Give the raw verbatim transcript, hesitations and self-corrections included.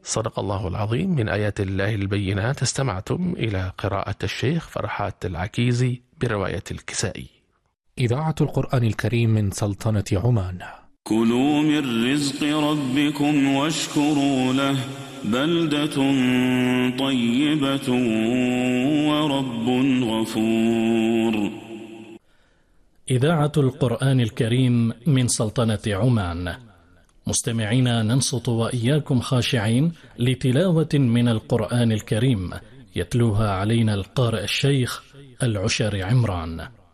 صدق الله العظيم. من آيات الله البينات استمعتم إلى قراءة الشيخ فرحات العكيزي برواية الكسائي. إذاعة القرآن الكريم من سلطنة عمان. كلوا من رزق ربكم واشكروا له بلدة طيبة ورب غفور. إذاعة القرآن الكريم من سلطنة عمان. مستمعينا، ننصت وإياكم خاشعين لتلاوة من القرآن الكريم يتلوها علينا القارئ الشيخ العشر عمران.